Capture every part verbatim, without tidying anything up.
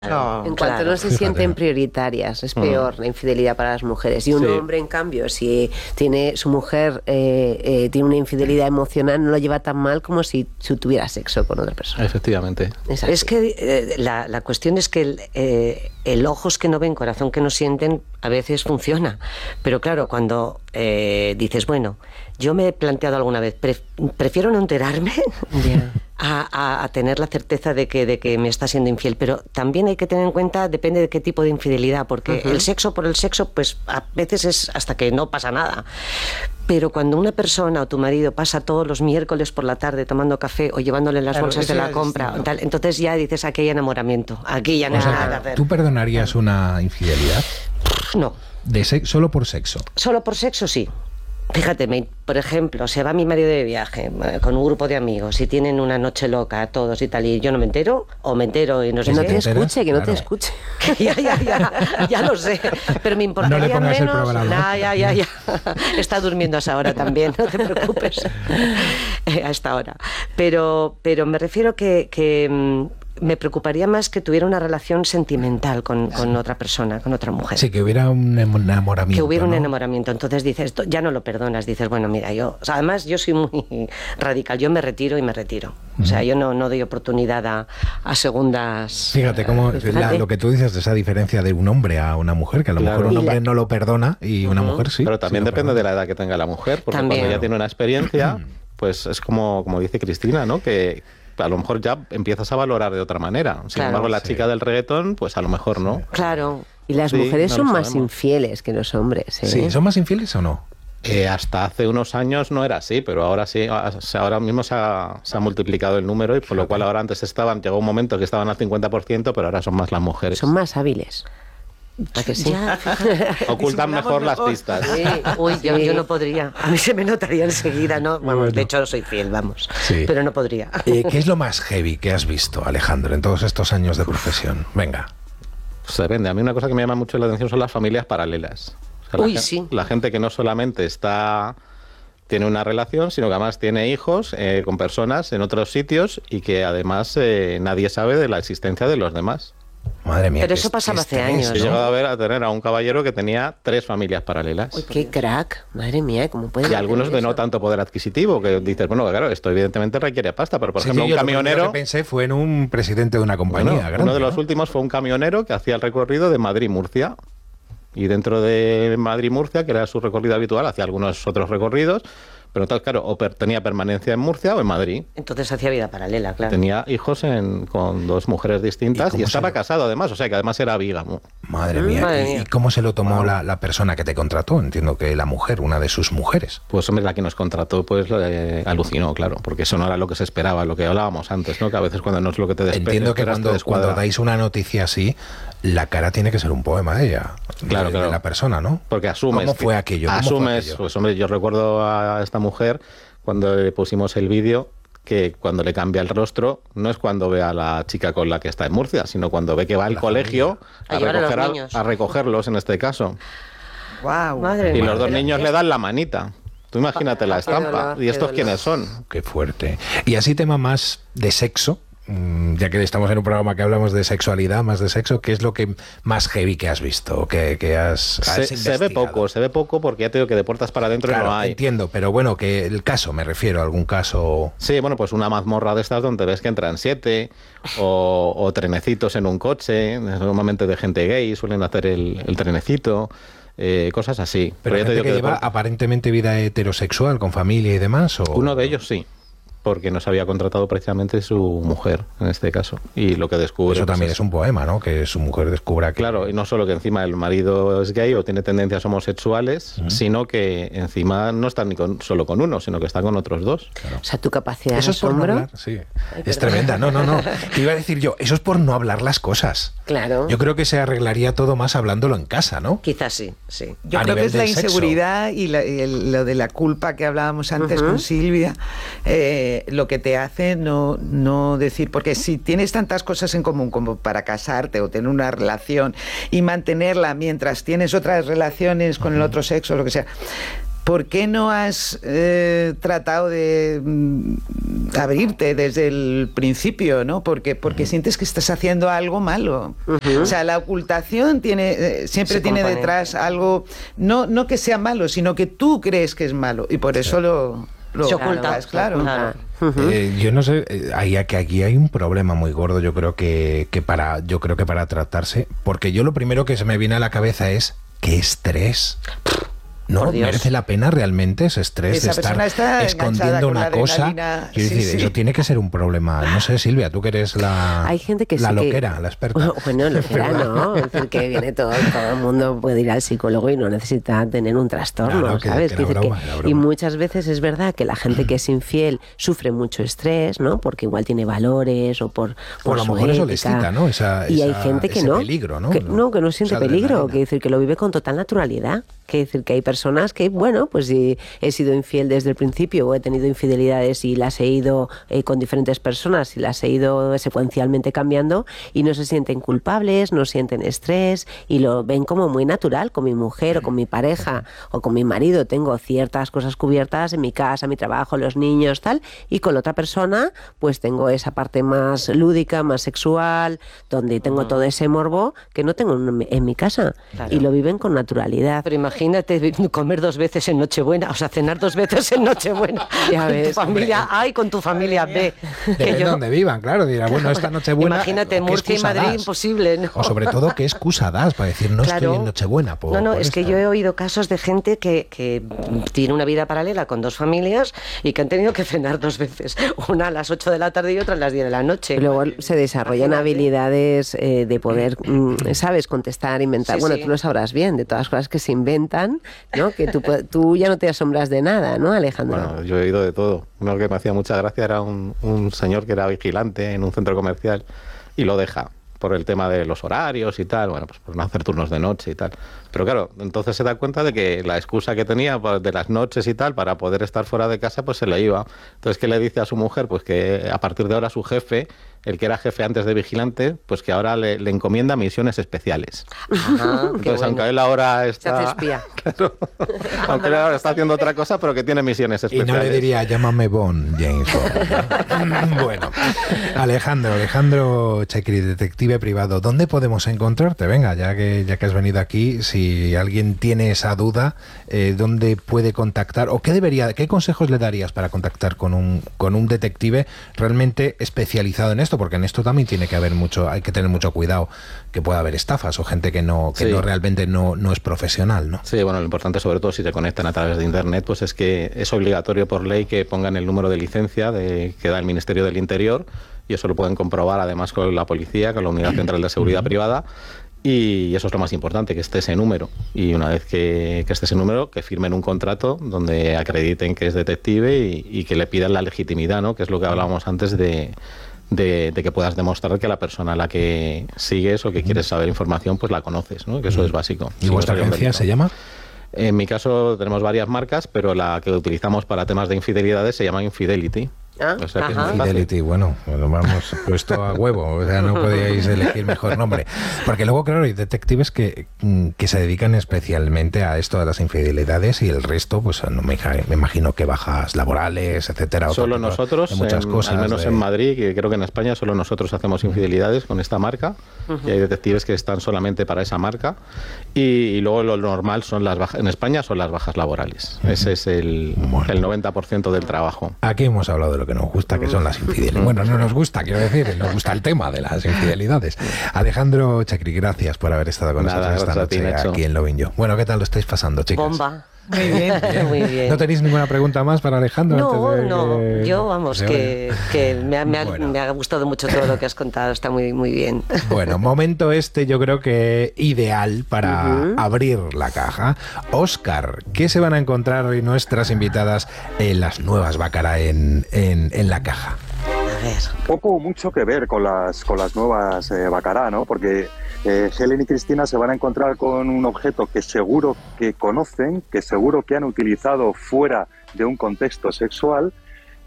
No, en cuanto claro, no se fíjate. sienten prioritarias, es peor Mm. la infidelidad para las mujeres. Y un Sí. hombre, en cambio, si tiene su mujer eh, eh, tiene una infidelidad emocional, no lo lleva tan mal como si, si tuviera sexo con otra persona. Efectivamente. Es así. Es que eh, la, la cuestión es que el, eh, el ojos que no ven, corazón que no sienten, a veces funciona. Pero claro, cuando eh, dices, bueno, yo me he planteado alguna vez, pre- prefiero no enterarme Ya. a, a, a tener la certeza de que, de que me está siendo infiel. Pero también hay que tener en cuenta, depende de qué tipo de infidelidad, porque Ujú. el sexo por el sexo, pues a veces es hasta que no pasa nada. Pero cuando una persona o tu marido pasa todos los miércoles por la tarde tomando café o llevándole las Claro, bolsas eso de ya la es compra, distinto. tal, entonces ya dices, aquí hay enamoramiento, aquí ya no O hay sea, nada que que hacer. ¿tú perdonarías una infidelidad? No, De sex- solo por sexo. solo por sexo sí. Fíjate, me- por ejemplo, se va mi marido de viaje eh, con un grupo de amigos y tienen una noche loca todos y tal, y yo no me entero, o me entero y no sé Que no qué. te enteras? escuche, que no te Claro. escuche. ya, ya, ya, ya lo sé, pero me importaría No le pongas el menos. programa. Nah, ya, ya, ya. Está durmiendo a esa hora también, no te preocupes. Eh, a esta hora. Pero, pero me refiero que, que mm, me preocuparía más que tuviera una relación sentimental con, con otra persona, con otra mujer. Sí, que hubiera un enamoramiento. Que hubiera un ¿no? enamoramiento. Entonces dices, esto ya no lo perdonas. Dices, bueno, mira, yo... O sea, además, yo soy muy radical. Yo me retiro y me retiro. O sea, yo no, no doy oportunidad a, a segundas... Fíjate cómo eh, la- lo que tú dices de esa diferencia de un hombre a una mujer, que a lo Claro. mejor un Y hombre la- no lo perdona y una mujer sí. Pero también sí lo depende de perdona. la edad que tenga la mujer, porque También. cuando ya tiene una experiencia, pues es como, como dice Cristina, ¿no? Que a lo mejor ya empiezas a valorar de otra manera. Sin Claro. embargo, la Sí. chica del reggaetón, pues a lo mejor no. Claro. Y las Sí, mujeres no son lo más sabemos. infieles que los hombres. ¿eh? Sí, ¿son más infieles o no? Eh, hasta hace unos años no era así, pero ahora sí, a- o sea, ahora mismo se ha, se ha multiplicado el número y por lo cual ahora antes estaban, llegó un momento que estaban al cincuenta por ciento, pero ahora son más las mujeres. Son más hábiles. ¿A que sí? Ya. Ocultan Disimulamos mejor las mejor. pistas. Sí. Uy, yo, Sí. yo no podría. A mí se me notaría enseguida, ¿no? Vamos, Bueno. de hecho soy fiel, vamos. Sí. Pero no podría. Eh, ¿Qué es lo más heavy que has visto, Alejandro, en todos estos años de profesión? Venga. Pues depende. A mí una cosa que me llama mucho la atención son las familias paralelas. O sea, la Uy, gen- sí. La gente que no solamente está tiene una relación, sino que además tiene hijos eh, con personas en otros sitios y que además eh, nadie sabe de la existencia de los demás. Madre mía. Pero qué eso est- pasaba qué hace estrés, años, He ¿no? llegado a ver a tener a un caballero que tenía tres familias paralelas. Uy, qué crack. Madre mía, ¿cómo puede Y algunos de no tanto poder adquisitivo, que dices, bueno, claro, esto evidentemente requiere pasta, pero por Sí, ejemplo sí, un yo lo primero camionero... que pensé fue en un presidente de una compañía Bueno, grande, uno de los ¿no? últimos fue un camionero que hacía el recorrido de Madrid-Murcia. Y dentro de Madrid-Murcia, que era su recorrido habitual, hacía algunos otros recorridos. Pero entonces, claro, o per- tenía permanencia en Murcia o en Madrid. Entonces hacía vida paralela, claro. Tenía hijos en- con dos mujeres distintas ¿Y y, cómo estaba se lo- casado además, o sea que además era bígamo. Madre mía. Madre ¿Y- mía. ¿Y cómo se lo tomó la, la persona que te contrató? Entiendo que la mujer, una de sus mujeres. Pues hombre, la que nos contrató pues eh, alucinó, claro, porque eso no era lo que se esperaba, lo que hablábamos antes, ¿no? Que a veces cuando no es lo que te despe- Entiendo que esperas, te cuando, descuadra. cuando dais una noticia así, la cara tiene que ser un poema de ella, de- Claro, de, claro. la persona, ¿no? Porque asumes. ¿Cómo que- fue aquello? ¿Cómo fue Asumes, aquello? pues hombre, yo recuerdo a esta mujer cuando le pusimos el vídeo que cuando le cambia el rostro no es cuando ve a la chica con la que está en Murcia, sino cuando ve que va al La colegio A a, llevar a los recoger a- niños. a recogerlos en este caso. Wow. Madre Y mía. los dos Pero niños es- le dan la manita. Tú imagínate la Qué estampa. dolor, ¿Y qué estos dolor. quiénes son? Qué fuerte. Y así tema más de sexo, mm, ya que estamos en un programa que hablamos de sexualidad, más de sexo, ¿qué es lo que más heavy que has visto? Que, que has, has Se, se ve investigado? poco, se ve poco porque ya te digo que de puertas para adentro Claro, no hay. entiendo, pero bueno, que el caso, me refiero a algún caso... Sí, bueno, pues una mazmorra de estas donde ves que entran siete o, o trenecitos en un coche, normalmente de gente gay, suelen hacer el, el trenecito, eh, cosas así. Pero ya te gente digo que de lleva por- aparentemente vida heterosexual, con familia y demás, ¿o? Uno de ellos sí, porque nos había contratado precisamente su mujer en este caso. Y lo que descubre... Eso pues, también es un poema, ¿no? Que su mujer descubra que... Claro, y no solo que encima el marido es gay o tiene tendencias homosexuales, Ujú. sino que encima no está ni con, solo con uno, sino que está con otros dos. O sea, tu capacidad Eso de es por no asombro. hablar, sí. Ay, Es perdón. tremenda, no, no, no. Te iba a decir yo, eso es por no hablar las cosas. Claro. Yo creo que se arreglaría todo más hablándolo en casa, ¿no? Quizás sí, sí. Yo A creo que nivel es la del sexo. inseguridad y, la- y el- lo de la culpa que hablábamos antes Ujú. con Silvia, eh, lo que te hace no, no decir, porque si tienes tantas cosas en común como para casarte o tener una relación y mantenerla mientras tienes otras relaciones con el otro sexo, lo que sea, ¿por qué no has eh, tratado de mm, abrirte desde el principio, ¿no? Porque, porque sientes que estás haciendo algo malo. Uh-huh. O sea, la ocultación tiene eh, siempre Se tiene compone. detrás algo, no, no que sea malo, sino que tú crees que es malo, y por eso sí. lo... Lo se oculta, es claro. claro. Uh-huh. Eh, yo no sé, eh, hay, que aquí hay un problema muy gordo, yo creo que, que para, yo creo que para tratarse, porque yo lo primero que se me viene a la cabeza es qué estrés. ¿No merece la pena realmente ese estrés Esa de estar está escondiendo una cosa? Quiero sí, decir, sí. eso tiene que ser un problema. No sé, Silvia, tú que eres la, Hay gente que la sí loquera, que... la experta. Bueno, loquera no, es decir, que viene todo, todo el mundo puede ir al psicólogo y no necesita tener un trastorno, claro, que, ¿sabes? Que que broma, que, y muchas veces es verdad que la gente que es infiel sufre mucho estrés, ¿no? Porque igual tiene valores o por, por, por a lo su mejor eso ética. les quita, ¿no? Esa, y esa, hay gente que no, peligro, ¿no? Que, no, que no siente peligro, que decir que lo vive con total naturalidad. Que decir que hay personas que, bueno, pues si he sido infiel desde el principio o he tenido infidelidades y las he ido eh, con diferentes personas y las he ido secuencialmente cambiando y no se sienten culpables, no sienten estrés y lo ven como muy natural. Con mi mujer o con mi pareja o con mi marido tengo ciertas cosas cubiertas en mi casa, mi trabajo, los niños, tal, y con la otra persona pues tengo esa parte más lúdica, más sexual, donde tengo todo ese morbo que no tengo en mi, en mi casa. Claro. Y lo viven con naturalidad. Pero imagínate comer dos veces en Nochebuena, o sea, cenar dos veces en Nochebuena. Ya ves, tu familia A y con tu familia B. Depende de donde vivan, claro. Dirá, bueno, esta Nochebuena... Imagínate, Murcia y Madrid, das? Imposible, ¿no? O sobre todo, ¿qué excusa das para decir no claro. estoy en Nochebuena? Por, no, no, por es esta. que yo he oído casos de gente que, que tiene una vida paralela con dos familias y que han tenido que cenar dos veces. Una a las ocho de la tarde y otra a las diez de la noche. Y luego se desarrollan Imagínate. habilidades eh, de poder, mm, ¿sabes? Contestar, inventar. Sí, bueno, sí. Tú lo sabrás bien, de todas las cosas que se inventan, ¿no? Que tú, tú ya no te asombras de nada, ¿no, Alejandro? Bueno, yo he oído de todo. Uno que me hacía mucha gracia era un, un señor que era vigilante en un centro comercial y lo deja por el tema de los horarios y tal, bueno, pues por no hacer turnos de noche y tal. Pero claro, entonces se da cuenta de que la excusa que tenía pues, de las noches y tal para poder estar fuera de casa, pues se le iba. Entonces, ¿qué le dice a su mujer? Pues que a partir de ahora su jefe, el que era jefe antes de vigilante, pues que ahora le, le encomienda misiones especiales. Ajá, entonces, bueno. aunque él ahora está... Se hace espía. Claro, aunque él ahora está haciendo otra cosa, pero que tiene misiones especiales. Y no le diría, llámame Bond, James Bond. Bueno, Alejandro, Alejandro Checri, detective privado, ¿dónde podemos encontrarte? Venga, ya que, ya que has venido aquí, si alguien tiene esa duda, eh, ¿dónde puede contactar? ¿O qué debería, qué consejos le darías para contactar con un, con un detective realmente especializado en esto? Porque en esto también tiene que haber mucho, hay que tener mucho cuidado, que pueda haber estafas o gente que no, que sí. no realmente no, no es profesional, ¿no? Sí, bueno, lo importante sobre todo si te conectan a través de internet, pues es que es obligatorio por ley que pongan el número de licencia de, que da el Ministerio del Interior, y eso lo pueden comprobar además con la policía, con la Unidad Central de Seguridad Privada. Y eso es lo más importante, que esté ese número. Y una vez que, que esté ese número, que firmen un contrato donde acrediten que es detective y, y que le pidan la legitimidad, ¿no? Que es lo que hablábamos antes de, de, de que puedas demostrar que la persona a la que sigues o que quieres saber información, pues la conoces, ¿no? Que eso es básico. ¿Y vuestra agencia se llama? En mi caso tenemos varias marcas, pero la que utilizamos para temas de infidelidades se llama Infidelity. ¿Ah? O sea que es muy Fidelity, bueno, bueno, vamos puesto a huevo, o sea, no podíais elegir mejor nombre. Porque luego, claro, hay detectives que, que se dedican especialmente a esto de las infidelidades y el resto, pues no me, me imagino que bajas laborales, etcétera. Solo nosotros, muchas en, cosas al menos de... en Madrid, que creo que en España solo nosotros hacemos infidelidades con esta marca, uh-huh. y hay detectives que están solamente para esa marca, y, y luego lo normal son las bajas, en España son las bajas laborales. Uh-huh. Ese es el, bueno. el noventa por ciento del trabajo. Aquí hemos hablado de lo que nos gusta, que son las infidelidades. Bueno, no nos gusta, quiero decir, nos gusta el tema de las infidelidades. Alejandro Checri, gracias por haber estado con Nada, nosotros esta noche ti, aquí en Lovin' You. Bueno, ¿qué tal lo estáis pasando, chicos? Bomba. Muy bien. bien. Muy bien. ¿No tenéis ninguna pregunta más para Alejandro? No, antes de no. Que... Yo, vamos, que, que me, ha, me, ha, bueno. me ha gustado mucho todo lo que has contado. Está muy, muy bien. Bueno, momento este yo creo que ideal para uh-huh. abrir la caja. Óscar, ¿qué se van a encontrar hoy nuestras invitadas en las nuevas Baccarat en, en, en la caja? Poco o mucho que ver con las, con las nuevas eh, Baccarat, ¿no? Porque eh, Helen y Cristina se van a encontrar con un objeto que seguro que conocen, que seguro que han utilizado fuera de un contexto sexual,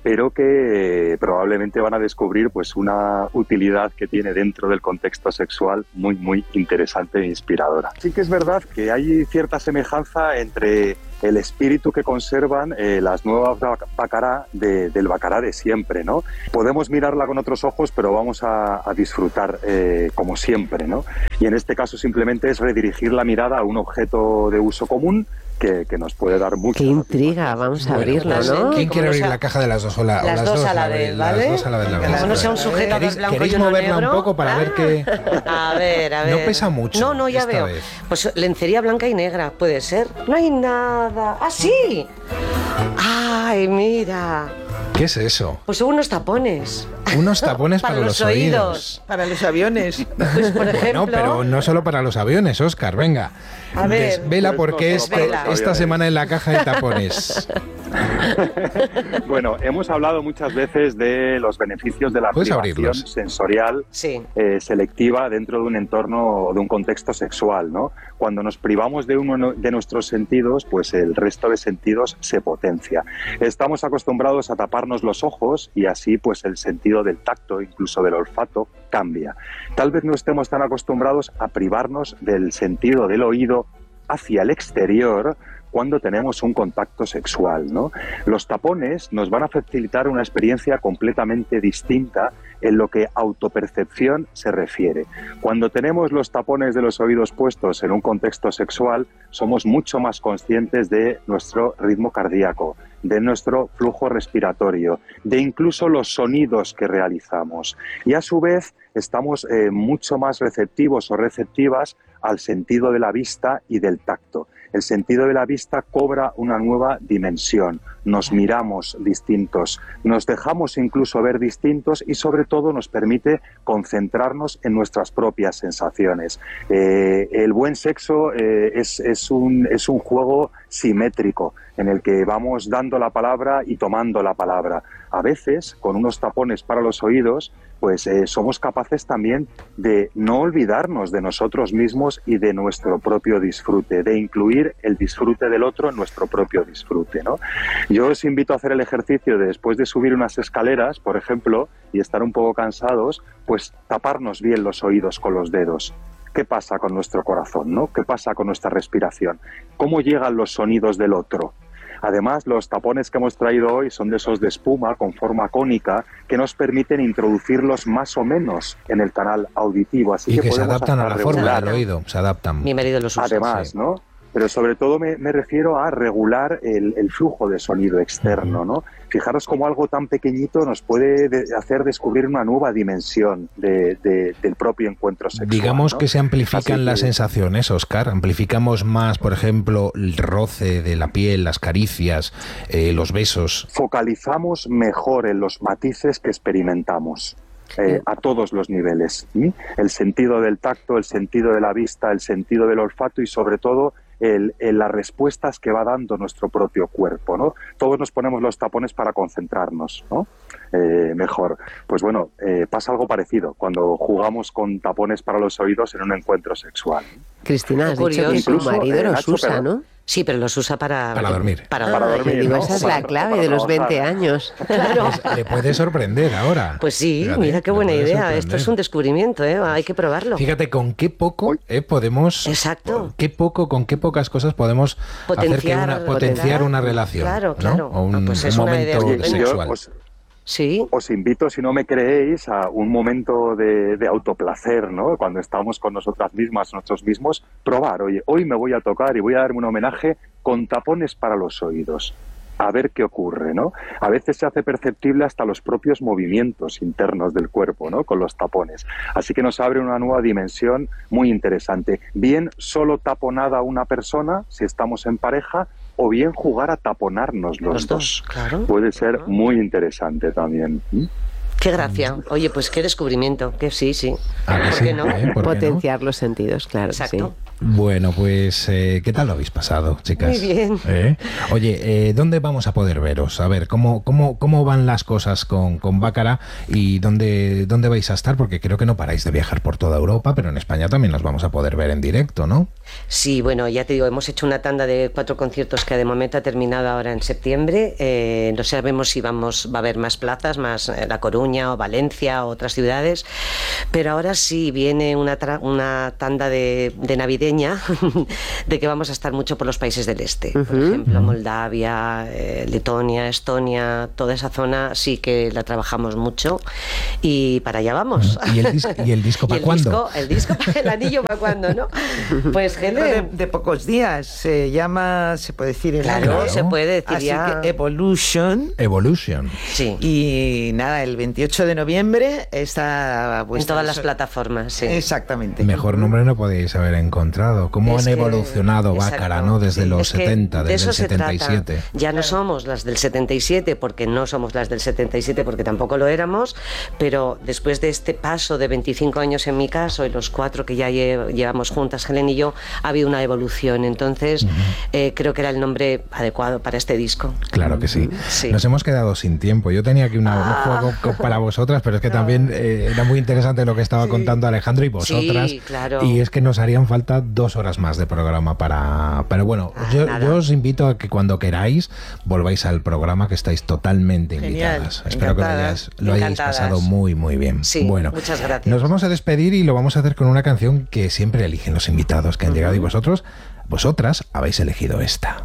pero que eh, probablemente van a descubrir pues una utilidad que tiene dentro del contexto sexual muy, muy interesante e inspiradora. Sí que es verdad que hay cierta semejanza entre el espíritu que conservan eh, las nuevas Baccarat de, del Baccarat de siempre, ¿no? Podemos mirarla con otros ojos, pero vamos a, a disfrutar eh, como siempre, ¿no? Y en este caso simplemente es redirigir la mirada a un objeto de uso común que, que nos puede dar mucho. Qué intriga, vamos a abrirlo, ¿no? ¿Quién quiere abrir la caja de las dos o la, las, las dos, dos a la vez, ¿vale? Las dos a la vez. La Como no sea un sujetador blanco ¿Queréis y uno moverla negro? un poco para ah, ver que A ver, a ver. no pesa mucho? No, no, ya esta veo. vez. Pues lencería blanca y negra, puede ser. No hay nada. ¡Ah, sí! ¡Ay, mira! ¿Qué es eso? Pues son unos tapones. Unos tapones para, Para los los oídos. oídos. Para los aviones. Pues, por ejemplo... No, pero no solo para los aviones, Óscar, venga. A ver, desvela pues por qué no este- solo para los esta aviones. semana en la caja de tapones. Bueno, hemos hablado muchas veces de los beneficios de la ¿Puedes privación abrirlos? sensorial sí. eh, selectiva dentro de un entorno o de un contexto sexual, ¿no? Cuando nos privamos de uno de nuestros sentidos, pues el resto de sentidos se potencia. Estamos acostumbrados a taparnos los ojos y así pues el sentido del tacto, incluso del olfato, cambia. Tal vez no estemos tan acostumbrados a privarnos del sentido del oído hacia el exterior cuando tenemos un contacto sexual, ¿no? Los tapones nos van a facilitar una experiencia completamente distinta en lo que autopercepción se refiere. Cuando tenemos los tapones de los oídos puestos en un contexto sexual, somos mucho más conscientes de nuestro ritmo cardíaco, de nuestro flujo respiratorio, de incluso los sonidos que realizamos. Y a su vez estamos eh, mucho más receptivos o receptivas al sentido de la vista y del tacto. El sentido de la vista cobra una nueva dimensión. Nos miramos distintos, nos dejamos incluso ver distintos y sobre todo nos permite concentrarnos en nuestras propias sensaciones. Eh, el buen sexo eh, es, es, un, es un juego simétrico en el que vamos dando la palabra y tomando la palabra. A veces, con unos tapones para los oídos, pues eh, somos capaces también de no olvidarnos de nosotros mismos y de nuestro propio disfrute, de incluir el disfrute del otro en nuestro propio disfrute, ¿no? Yo os invito a hacer el ejercicio de, después de subir unas escaleras, por ejemplo, y estar un poco cansados, pues taparnos bien los oídos con los dedos. ¿Qué pasa con nuestro corazón, ¿no? ¿Qué pasa con nuestra respiración? ¿Cómo llegan los sonidos del otro? Además, los tapones que hemos traído hoy son de esos de espuma con forma cónica que nos permiten introducirlos más o menos en el canal auditivo. Así Y que, que se podemos adaptan a hasta la forma regular. del oído, se adaptan. Mi marido los usa. Además, sí. ¿no? Pero sobre todo me, me refiero a regular el, el flujo de sonido externo, ¿no? Fijaros cómo algo tan pequeñito nos puede de, hacer descubrir una nueva dimensión de, de, del propio encuentro sexual. Digamos, ¿no? que se amplifican Así las que- sensaciones, Óscar. Amplificamos más, por ejemplo, el roce de la piel, las caricias, eh, los besos. Focalizamos mejor en los matices que experimentamos. Eh, a todos los niveles. ¿sí? El sentido del tacto, el sentido de la vista, el sentido del olfato y sobre todo el, el, las respuestas que va dando nuestro propio cuerpo, ¿no? Todos nos ponemos los tapones para concentrarnos, ¿no? Eh, mejor. Pues bueno, eh, pasa algo parecido cuando jugamos con tapones para los oídos en un encuentro sexual. Cristina, has Qué dicho que curioso. tu Incluso, marido eh, los Nacho, usa, pero- ¿no? Sí, pero los usa para... Para dormir. Para, Para Ah, dormir, yo digo, ¿no? esa es Para- la clave para de los trabajar. veinte años. Claro. Pues le puede sorprender ahora. Pues sí, Fíjate, mira qué le buena puede idea. sorprender. Esto es un descubrimiento, ¿eh? Hay que probarlo. Fíjate con qué poco eh, podemos... Exacto. Qué poco, con qué pocas cosas podemos hacer que Potenciar- una, potenciar potenciar. una relación. Claro, ¿no? claro. O un, Ah, pues es un una idea momento estupenda. sexual. Yo os, Sí. os invito, si no me creéis, a un momento de, de autoplacer, ¿no? Cuando estamos con nosotras mismas, nosotros mismos, probar, oye, hoy me voy a tocar y voy a darme un homenaje con tapones para los oídos. A ver qué ocurre, ¿no? A veces se hace perceptible hasta los propios movimientos internos del cuerpo, ¿no? Con los tapones. Así que nos abre una nueva dimensión muy interesante. Bien solo taponada a una persona, si estamos en pareja, o bien jugar a taponarnos los, Los dos, claro. Puede ser muy interesante también. ¿Mm? Qué gracia. Oye, pues qué descubrimiento. Que sí, sí. ¿Ah, que ¿Por sí? qué no? ¿Eh? ¿Por qué Potenciar no? los sentidos, claro. Exacto. Sí. Bueno, pues, eh, ¿qué tal lo habéis pasado, chicas? Muy bien. ¿Eh? Oye, eh, ¿dónde vamos a poder veros? A ver, ¿cómo, cómo, cómo van las cosas con, con Bácara y dónde, dónde vais a estar? Porque creo que no paráis de viajar por toda Europa, pero en España también nos vamos a poder ver en directo, ¿no? Sí, bueno, ya te digo, hemos hecho una tanda de cuatro conciertos que de momento ha terminado ahora en septiembre. Eh, no sabemos si vamos, va a haber más plazas, más eh, La Coruña o Valencia o otras ciudades, pero ahora sí viene una, tra- una tanda de, de navideña de que vamos a estar mucho por los países del este. Uh-huh. Por ejemplo, Moldavia, eh, Letonia, Estonia, toda esa zona sí que la trabajamos mucho y para allá vamos. ¿Y el, dis- y el disco para cuándo? El disco, el disco, el anillo para cuándo, ¿no? Pues Dentro de, Helen, de pocos días se llama, se puede decir el claro, año. se puede decir Así ya. que Evolution. Evolution. Sí. Y nada, el veintiocho de noviembre está En todas las plataformas, sí. Exactamente. Mejor nombre no podéis haber encontrado. ¿Cómo Es han que- evolucionado exacto. Bácara, ¿no? Desde Sí. los Es que setenta, de desde eso el se setenta y siete. trata. Ya no somos las del setenta y siete, porque no somos las del setenta y siete, porque tampoco lo éramos, pero después de este paso de veinticinco años en mi caso y los cuatro que ya lle- llevamos juntas, Helen y yo, ha habido una evolución. Entonces, uh-huh. eh, creo que era el nombre adecuado para este disco. Claro que sí. Sí. Nos hemos quedado sin tiempo. Yo tenía aquí una, Ah. un juego co- para vosotras, pero es que no. también eh, era muy interesante lo que estaba sí. contando Alejandro y vosotras. Sí, claro. Y es que nos harían falta dos horas más de programa para... Pero bueno, ah, yo, yo os invito a que cuando queráis volváis al programa, que estáis totalmente Genial. invitadas. Espero que lo hayáis, lo hayáis pasado muy, muy bien. Sí, bueno, muchas gracias. Nos vamos a despedir y lo vamos a hacer con una canción que siempre eligen los invitados que han uh-huh. llegado y vosotros, vosotras habéis elegido esta.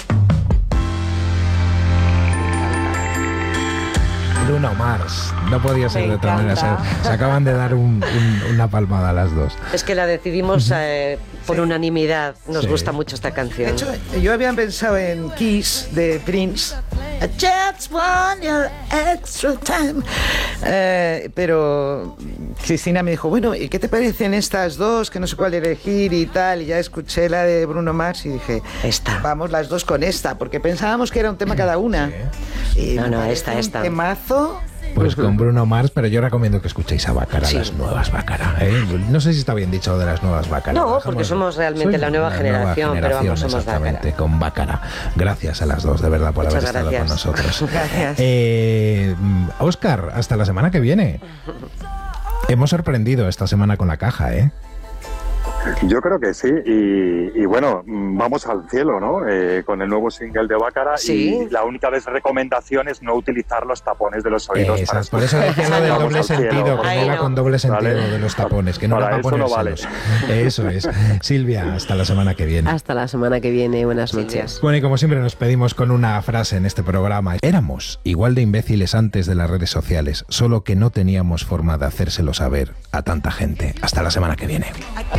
Bruno Mars, no podía ser Me de otra manera. Se, se acaban de dar un, un, una palmada a las dos. Es que la decidimos eh, por sí. unanimidad. Nos sí. gusta mucho esta canción. De hecho, yo había pensado en Kiss de Prince. I just want your extra time. Eh, pero Cristina me dijo, bueno, ¿y qué te parecen estas dos? Que no sé cuál elegir y tal. Y ya escuché la de Bruno Mars y dije, esta. Vamos las dos con esta, porque pensábamos que era un tema cada una. Sí. Y no, no, esta, esta. Temazo. Pues con Bruno Mars, pero yo recomiendo que escuchéis a Bácara, sí. las nuevas Bácara. ¿eh? No sé si está bien dicho de las nuevas Bácara. No, Dejamos, porque somos realmente la nueva, la generación, nueva generación, pero vamos, somos exactamente, Bácara. Con Bácara. Gracias a las dos, de verdad, por Muchas haber gracias. estado con nosotros. Gracias. Eh, Óscar, hasta la semana que viene. Hemos sorprendido esta semana con la caja, ¿eh? Yo creo que sí, y, y bueno, vamos al cielo, ¿no? Eh, con el nuevo single de Bácara, ¿Sí? Y la única vez recomendación es no utilizar los tapones de los oídos. Esas, para por eso decía lo del doble sentido, que Ay, iba no. con doble sentido ¿Vale? de los tapones, que no Para era para eso no vale. Eso es. Silvia, hasta la semana que viene. Hasta la semana que viene, buenas Silvia. noches. Bueno, y como siempre nos pedimos con una frase en este programa. Éramos igual de imbéciles antes de las redes sociales, solo que no teníamos forma de hacérselo saber a tanta gente. Hasta la semana que viene.